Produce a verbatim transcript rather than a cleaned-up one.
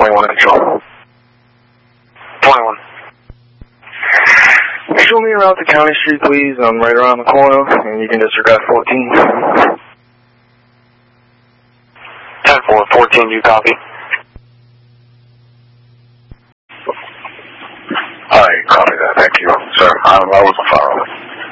twenty-one control. twenty-one. Show me around the county street, please. I'm right around the corner, and you can disregard fourteen. ten four, fourteen, you copy? I copy that, thank you, sir. I, I wasn't following.